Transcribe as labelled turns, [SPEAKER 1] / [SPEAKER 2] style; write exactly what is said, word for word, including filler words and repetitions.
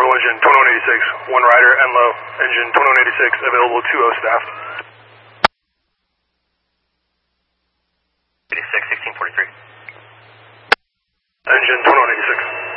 [SPEAKER 1] engine twenty-one eighty-six, one rider and low. Engine twenty-one eighty-six, available two oh staff.
[SPEAKER 2] eighty-six, sixteen forty-three.
[SPEAKER 1] Engine twenty-one eighty-six.